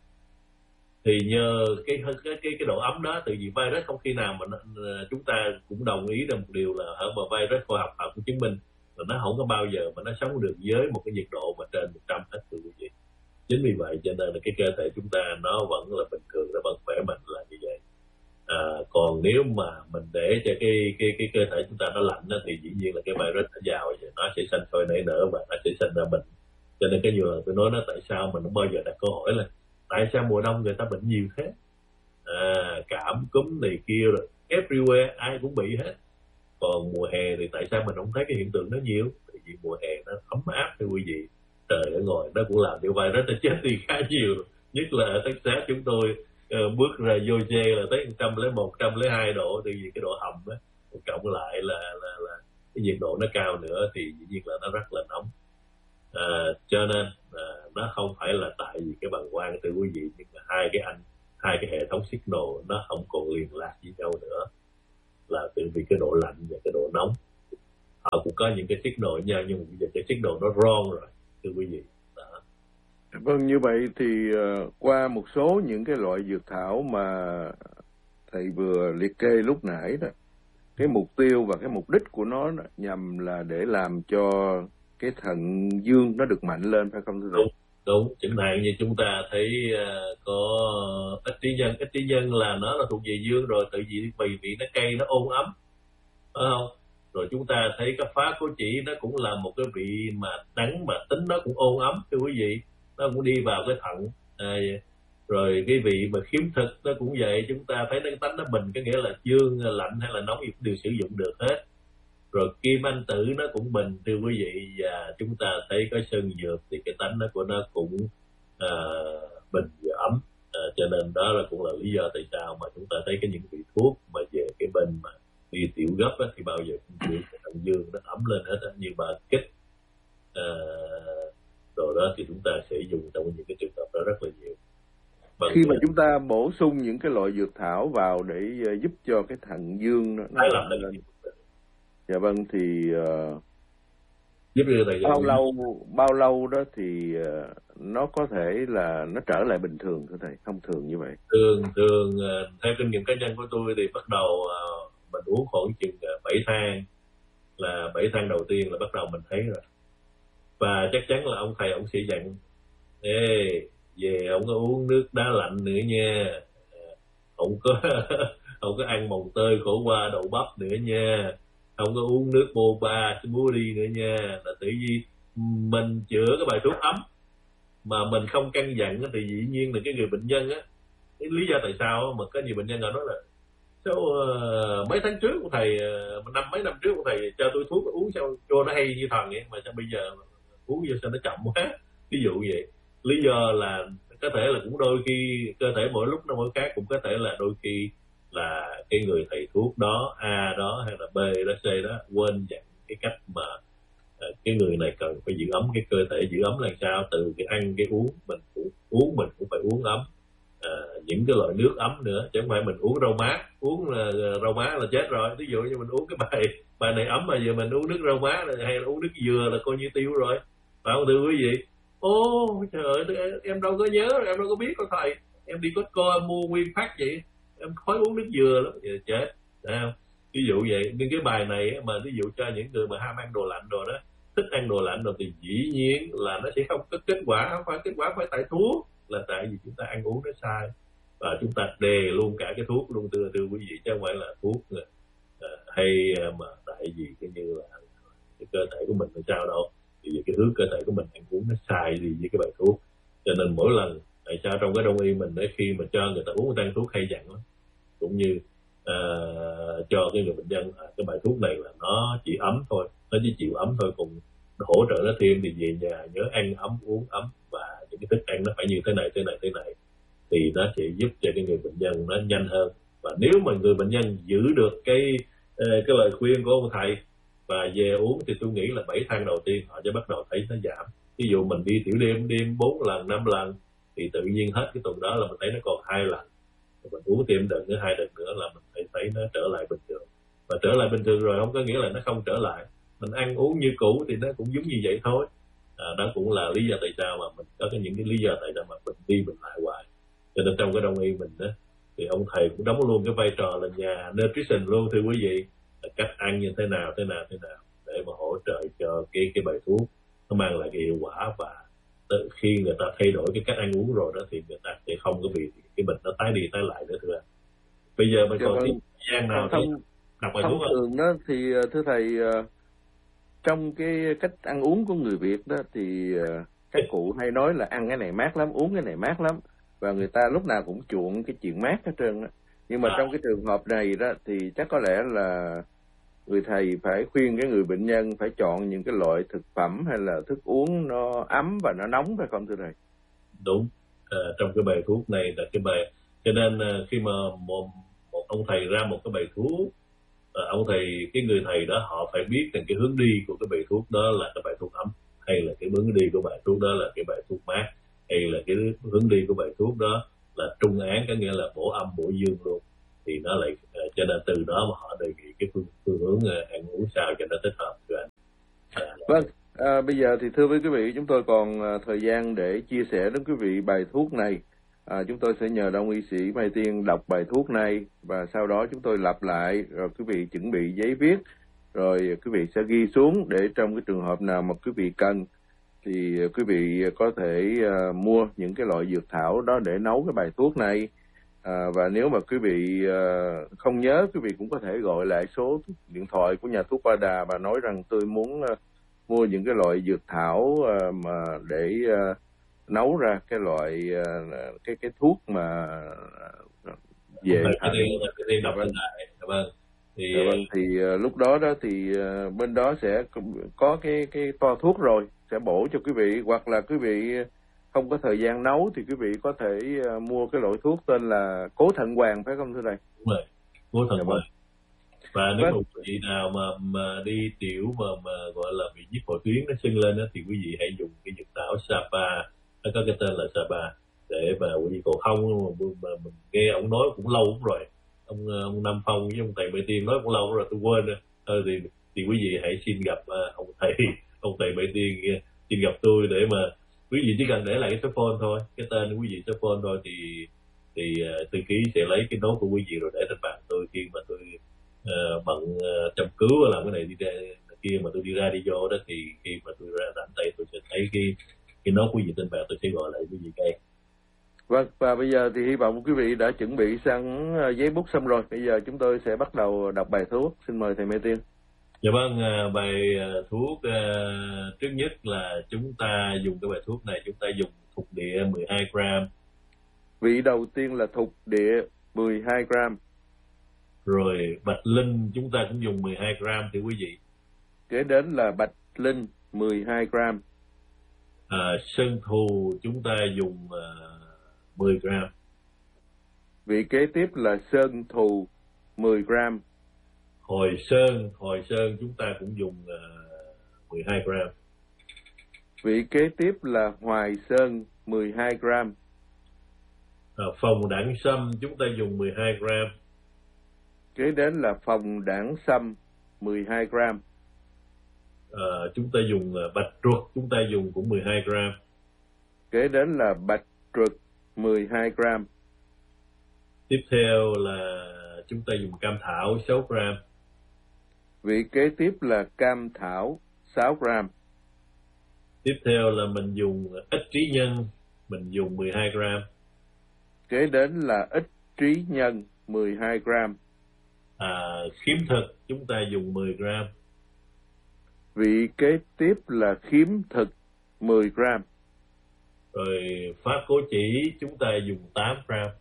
Thì nhờ cái độ ấm đó, từ vì virus không khi nào mà chúng ta cũng đồng ý được một điều là ở mà virus khoa học họ cũng chứng minh là nó không có bao giờ mà nó sống được với một cái nhiệt độ mà trên 100 hết thưa quý vị. Chính vì vậy cho nên là cái cơ thể chúng ta nó vẫn là bình thường, nó vẫn khỏe mạnh là như vậy. Còn nếu mà mình để cho cái cơ thể chúng ta nó lạnh đó, thì dĩ nhiên là cái virus nó vào thì nó sẽ sinh sôi nảy nở và nó sẽ sinh ra bệnh. Cho nên cái nhiều lần tôi nói nó tại sao mình không bao giờ đặt câu hỏi là tại sao mùa đông người ta bệnh nhiều thế, cảm cúm này kia rồi everywhere ai cũng bị hết. Còn mùa hè thì tại sao mình không thấy cái hiện tượng đó nhiều? Tại vì mùa hè nó ấm áp thưa quý vị, trời ở ngoài nó cũng làm cho virus nó chết đi khá nhiều. Nhất là ở Texas chúng tôi bước ra vô chê là tới 101, 102 độ, tại vì cái độ hầm á, cộng lại là cái nhiệt độ nó cao nữa thì dĩ nhiên là nó rất là nóng. Cho nên nó không phải là tại vì cái bàng quang thưa quý vị, nhưng mà hai cái hệ thống signal nó không còn liên lạc với nhau nữa. là vì cái độ lạnh và cái độ nóng. Họ cũng có những cái signal nhau, nhưng mà bây giờ cái signal nó wrong rồi thưa quý vị. Đó. Vâng, như vậy thì qua một số những cái loại dược thảo mà thầy vừa liệt kê lúc nãy đó, cái mục tiêu và cái mục đích của nó nhằm là để làm cho cái thận dương nó được mạnh lên, phải không thưa thầy? Đúng, chẳng hạn như chúng ta thấy có ích trí nhân là nó là thuộc về dương rồi, tự vì vị nó cay, nó ôn ấm, phải không? Rồi chúng ta thấy cái phá cố chỉ nó cũng là một cái vị mà đắng mà tính nó cũng ôn ấm thưa quý vị, nó cũng đi vào cái thận. Rồi cái vị mà khiếm thực nó cũng vậy, chúng ta thấy nó tánh nó bình, có nghĩa là dương lạnh hay là nóng gì cũng đều sử dụng được hết. Rồi kim anh tử nó cũng bình thưa quý vị, và chúng ta thấy có sơn dược thì cái tánh của nó cũng bình và ấm. Cho nên đó là cũng là lý do tại sao mà chúng ta thấy cái những vị thuốc mà về cái bên mà đi tiểu gấp á, thì bao giờ cũng chịu cái thận dương nó ấm lên hết á, như ba kích rồi đó, thì chúng ta sẽ dùng trong những cái trường hợp đó rất là nhiều. Khi mà chúng ta bổ sung những cái loại dược thảo vào để giúp cho cái thận dương nó làm lên. Dạ vâng, thì giúp thầy bao lâu đó thì nó có thể là nó trở lại bình thường thưa thầy? Thông thường như vậy. Thường theo kinh nghiệm cá nhân của tôi thì bắt đầu mình uống khoảng chừng 7 tháng, là 7 tháng đầu tiên là bắt đầu mình thấy rồi. Và chắc chắn là ông thầy ông sẽ dặn: ê, về ông có uống nước đá lạnh nữa nha, ông có ăn mồng tơi, khổ qua, đậu bắp nữa nha, không có uống nước boba, smoothie nữa nha. Là tự vì mình chữa cái bài thuốc ấm mà mình không căn dặn thì dĩ nhiên là cái người bệnh nhân á, cái lý do tại sao mà có nhiều bệnh nhân họ nói là sao mấy tháng trước của thầy, mấy năm trước của thầy cho tôi thuốc uống sao cho nó hay như thần vậy, mà sao bây giờ uống vô sao nó chậm quá, ví dụ vậy. Lý do là có thể là cũng đôi khi cơ thể mỗi lúc nó mỗi khác, cũng có thể là đôi khi là cái người thầy thuốc đó, A đó hay là B đó, C đó quên dặn cái cách mà cái người này cần phải giữ ấm cái cơ thể, giữ ấm làm sao từ cái ăn cái uống, mình cũng phải uống ấm. Những cái loại nước ấm nữa, chứ không phải mình uống rau má, rau má là chết rồi. Ví dụ như mình uống cái bài này ấm mà giờ mình uống nước rau má hay là uống nước dừa là coi như tiêu rồi, phải không thưa quý vị? Ô trời ơi, em đâu có nhớ, em đâu có biết đâu thầy, em đi Costco em mua nguyên phát vậy, em khói uống nước dừa lắm, giờ chết, thấy không? Ví dụ vậy. Nhưng cái bài này mà ví dụ cho những người mà ham ăn đồ lạnh đồ đó, thích ăn đồ lạnh rồi, thì dĩ nhiên là nó sẽ không có kết quả. Không phải kết quả phải tại thuốc, là tại vì chúng ta ăn uống nó sai, và chúng ta đề luôn cả cái thuốc luôn thưa quý vị, chứ không phải là thuốc hay mà tại vì cái như là cái cơ thể của mình là sao đâu, thì cái hướng cơ thể của mình ăn uống nó sai gì với cái bài thuốc. Cho nên mỗi lần tại sao trong cái đông y mình khi mà cho người ta uống tăng thuốc hay dặn lắm, cũng như cho cái người bệnh nhân cái bài thuốc này là nó chỉ ấm thôi, nó chỉ chịu ấm thôi, cùng hỗ trợ nó thêm thì về nhà nhớ ăn ấm, uống ấm, và những cái thức ăn nó phải như thế này thì nó sẽ giúp cho cái người bệnh nhân nó nhanh hơn. Và nếu mà người bệnh nhân giữ được cái lời khuyên của ông thầy và về uống, thì tôi nghĩ là 7 tháng đầu tiên họ sẽ bắt đầu thấy nó giảm. Ví dụ mình đi tiểu đêm 4 lần 5 lần thì tự nhiên hết cái tuần đó là mình thấy nó còn 2 lần, mình uống thêm đợt nữa, 2 đợt nữa là mình thấy nó trở lại bình thường. Và trở lại bình thường rồi không có nghĩa là nó không trở lại, mình ăn uống như cũ thì nó cũng giống như vậy thôi. Đó cũng là lý do tại sao mà mình có những cái lý do tại sao mà mình đi mình lại hoài. Cho nên trong cái đông y mình đó, thì ông thầy cũng đóng luôn cái vai trò là nhà nutrition luôn thưa quý vị, là cách ăn như thế nào để mà hỗ trợ cho cái bài thuốc nó mang lại cái hiệu quả. Và khi người ta thay đổi cái cách ăn uống rồi đó, thì người ta sẽ không có bị cái bệnh nó tái đi tái lại nữa thưa. Bây giờ mình còn thời gian nào thì đọc bài thuốc thường đó thì thưa thầy, trong cái cách ăn uống của người Việt đó thì các cụ hay nói là ăn cái này mát lắm, uống cái này mát lắm, và người ta lúc nào cũng chuộng cái chuyện mát hết trơn á. Nhưng mà trong cái trường hợp này đó thì chắc có lẽ là người thầy phải khuyên cái người bệnh nhân phải chọn những cái loại thực phẩm hay là thức uống nó ấm và nó nóng, phải không thưa thầy? Đúng. Trong cái bài thuốc này là cái bài, cho nên khi mà một ông thầy ra một cái bài thuốc, cái người thầy đó họ phải biết rằng cái hướng đi của cái bài thuốc đó là cái bài thuốc ấm, hay là cái hướng đi của bài thuốc đó là cái bài thuốc mát, hay là cái hướng đi của bài thuốc đó là trung án, có nghĩa là bổ âm bổ dương luôn. Thì nó lại cho nên từ đó mà họ đề nghị cái phương hướng ăn uống sao cho nó thích hợp của anh. Vâng, bây giờ thì thưa với quý vị, chúng tôi còn thời gian để chia sẻ đến quý vị bài thuốc này. Chúng tôi sẽ nhờ Đông y sĩ Mai Tiên đọc bài thuốc này và sau đó chúng tôi lặp lại, rồi quý vị chuẩn bị giấy viết, rồi quý vị sẽ ghi xuống để trong cái trường hợp nào mà quý vị cần thì quý vị có thể mua những cái loại dược thảo đó để nấu cái bài thuốc này. Và nếu mà quý vị không nhớ, quý vị cũng có thể gọi lại số điện thoại của nhà thuốc Ba Đà và nói rằng tôi muốn mua những cái loại dược thảo mà để nấu ra cái loại cái thuốc mà về đọc lại. Vâng. Thì lúc đó thì bên đó sẽ có cái toa thuốc rồi, sẽ bổ cho quý vị, hoặc là quý vị không có thời gian nấu thì quý vị có thể mua cái loại thuốc tên là Cố Thận Hoàng, phải không thưa thầy? Đúng rồi, Cố Thận Hoàng. Và nếu một vị nào mà đi tiểu mà gọi là bị nhức hội tuyến nó sưng lên đó, thì quý vị hãy dùng cái dược thảo Sapa, nó có cái tên là Sapa, để mà quý vị còn không mà mình nghe ông nói cũng lâu lắm rồi, ông Nam Phong với ông thầy Mê Tiên nói cũng lâu rồi tôi quên rồi. Thì quý vị hãy xin gặp ông thầy Mê Tiên, xin gặp tôi để mà quý vị chỉ cần để lại cái số phone thôi, cái tên quý vị số phone thôi, thì tư ký sẽ lấy cái nốt của quý vị rồi để trên bàn tôi khi mà tôi bận chăm cứu làm cái này đi ra kia, mà tôi đi ra đi vô đó, thì khi mà tôi ra rảnh tay tôi sẽ thấy cái nốt quý vị trên bàn, tôi sẽ gọi lại quý vị ngay. Vâng, và bây giờ thì hy vọng quý vị đã chuẩn bị sẵn giấy bút xong rồi. Bây giờ chúng tôi sẽ bắt đầu đọc bài thuốc. Xin mời thầy Mê Tiên. Dạ vâng, bài thuốc trước nhất là chúng ta dùng cái bài thuốc này, chúng ta dùng thục địa 12 gram. Vị đầu tiên là thục địa 12 gram. Rồi bạch linh chúng ta cũng dùng 12 gram thưa quý vị. Kế đến là bạch linh 12 gram. Sơn thù chúng ta dùng 10 gram. Vị kế tiếp là sơn thù 10 gram. Hồi sơn chúng ta cũng dùng 12 gram. Vị kế tiếp là hoài sơn 12 gram. Phòng đảng sâm chúng ta dùng 12 gram. Kế đến là phòng đảng sâm 12 gram. Chúng ta dùng bạch truật chúng ta dùng cũng 12 gram. Kế đến là bạch truật 12 gram. Tiếp theo là chúng ta dùng cam thảo 6 gram. Vị kế tiếp là cam thảo 6 gram. Tiếp theo là mình dùng ích trí nhân, mình dùng 12 gram. Kế đến là ích trí nhân 12 gram. Khiếm thực chúng ta dùng 10 gram. Vị kế tiếp là khiếm thực 10 gram. Rồi phá cố chỉ chúng ta dùng 8 gram.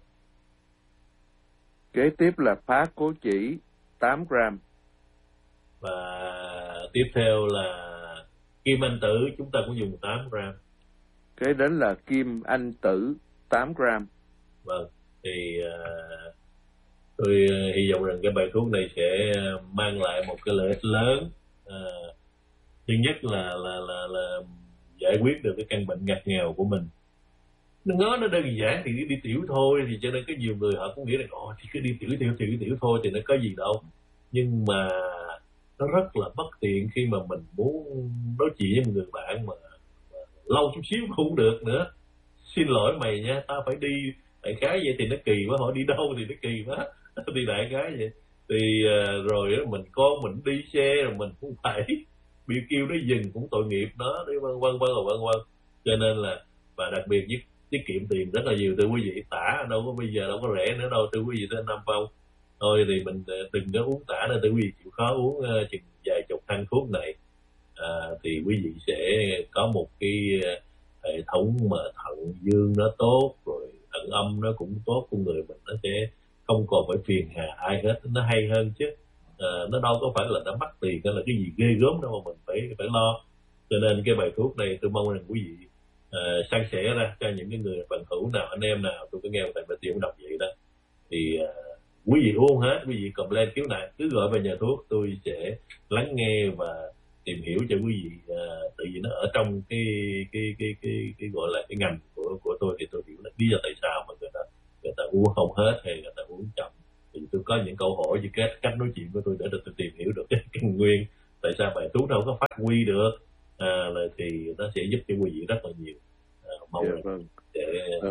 Kế tiếp là phá cố chỉ 8 gram. Và tiếp theo là kim anh tử chúng ta cũng dùng 8 gram. Kế đến là kim anh tử 8 gram. Vâng, thì tôi hy vọng rằng cái bài thuốc này sẽ mang lại một cái lợi ích lớn. Thứ nhất là giải quyết được cái căn bệnh ngặt nghèo của mình. Nó đơn giản thì đi tiểu thôi, thì cho nên có nhiều người họ cũng nghĩ là thì cứ đi tiểu thôi thì nó có gì đâu. Nhưng mà nó rất là bất tiện khi mà mình muốn nói chuyện với một người bạn mà lâu chút xíu không được nữa. Xin lỗi mày nha, tao phải đi đại khái vậy thì nó kỳ quá, họ đi đâu thì nó kỳ quá. Đi đại khái vậy thì rồi mình con mình đi xe rồi mình cũng phải bị kêu nó dừng, cũng tội nghiệp nó, vân vân. Cho nên là, và đặc biệt tiết kiệm tiền rất là nhiều thưa quý vị. Tả đâu có bây giờ đâu có rẻ nữa đâu thưa quý vị tới Nam Phong. Thôi thì mình đừng có uống tả nữa thưa quý vị, chịu khó uống chừng vài chục thang thuốc này thì quý vị sẽ có một cái hệ thống mà thận dương nó tốt, rồi thận âm nó cũng tốt, con người mình nó sẽ không còn phải phiền hà ai hết, nó hay hơn chứ. Nó đâu có phải là nó mắc tiền hay là cái gì ghê gớm đâu mà mình phải lo. Cho nên cái bài thuốc này tôi mong rằng quý vị san sẻ ra cho những cái người bạn hữu nào, anh em nào. Tôi có nghe thầy Bạch Tiểu đọc vậy đó, thì quý vị uống hết, quý vị complain khiếu nại cứ gọi về nhà thuốc, tôi sẽ lắng nghe và tìm hiểu cho quý vị. Tự vì nó ở trong cái gọi là cái ngành của tôi, thì tôi hiểu là lý do tại sao mà người ta uống không hết hay người ta uống chậm, thì tôi có những câu hỏi về cách nói chuyện của tôi để tôi tìm hiểu được cái căn nguyên tại sao bài thuốc đâu có phát huy được, thì nó sẽ giúp cho quý vị rất là nhiều. Mong Dạ là vâng. để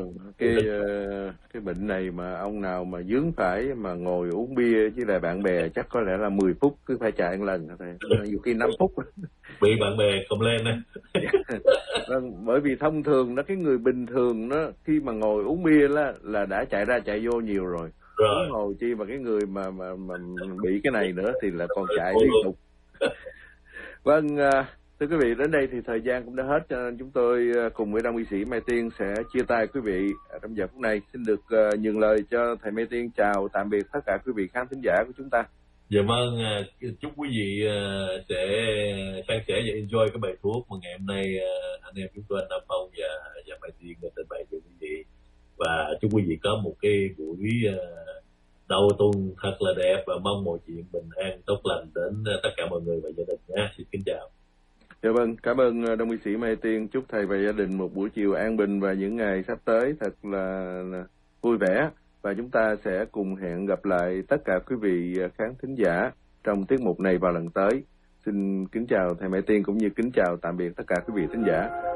Cái bệnh này mà ông nào mà dướng phải mà ngồi uống bia với lại bạn bè chắc có lẽ là 10 phút cứ phải chạy một lần thôi, nhiều khi 5 phút. bị bạn bè complain á. Vâng, bởi vì thông thường đó, cái người bình thường đó khi mà ngồi uống bia là đã chạy ra chạy vô nhiều rồi. Huống hồ chi mà cái người mà bị cái này nữa thì là còn chạy liên tục. Vâng, thưa quý vị, đến đây thì thời gian cũng đã hết, cho nên chúng tôi cùng với Đông Y sĩ Mai Tiên sẽ chia tay quý vị trong giờ phút này. Xin được nhường lời cho thầy Mai Tiên chào tạm biệt tất cả quý vị khán thính giả của chúng ta. Dạ vâng, chúc quý vị sẽ san sẻ và enjoy cái bài thuốc mà ngày hôm nay anh em chúng tôi, anh Nam Phong và Mai Tiên đã trình bày cho quý vị, và chúc quý vị có một cái buổi đầu tuần thật là đẹp, và mong mọi chuyện bình an tốt lành đến tất cả mọi người và gia đình nha. Xin kính chào. Dạ vâng, cảm ơn Đông Y sĩ Mai Tiên. Chúc thầy và gia đình một buổi chiều an bình và những ngày sắp tới thật là vui vẻ. Và chúng ta sẽ cùng hẹn gặp lại tất cả quý vị khán thính giả trong tiết mục này vào lần tới. Xin kính chào thầy Mai Tiên cũng như kính chào tạm biệt tất cả quý vị thính giả.